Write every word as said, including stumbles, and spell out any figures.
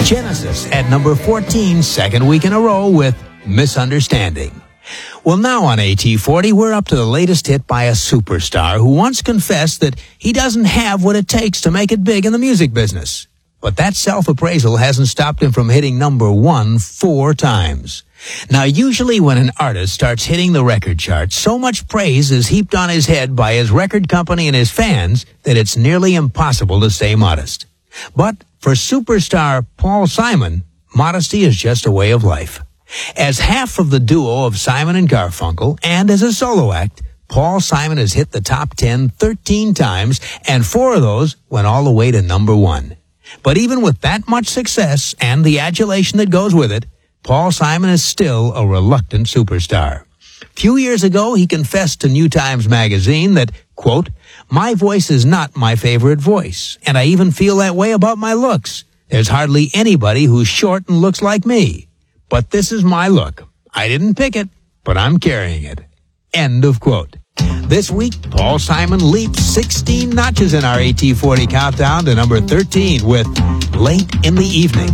Genesis at number fourteen, second week in a row with Misunderstanding. Well, now on A T forty, we're up to the latest hit by a superstar who once confessed that he doesn't have what it takes to make it big in the music business. But that self-appraisal hasn't stopped him from hitting number one four times. Now, usually when an artist starts hitting the record charts, so much praise is heaped on his head by his record company and his fans that it's nearly impossible to stay modest. But for superstar Paul Simon, modesty is just a way of life. As half of the duo of Simon and Garfunkel, and as a solo act, Paul Simon has hit the top ten thirteen times, and four of those went all the way to number one. But even with that much success and the adulation that goes with it, Paul Simon is still a reluctant superstar. A few years ago, he confessed to New Times magazine that, quote, "My voice is not my favorite voice, and I even feel that way about my looks. There's hardly anybody who's short and looks like me. But this is my look. I didn't pick it, but I'm carrying it." End of quote. This week, Paul Simon leaps sixteen notches in our A T forty countdown to number thirteen with Late in the Evening.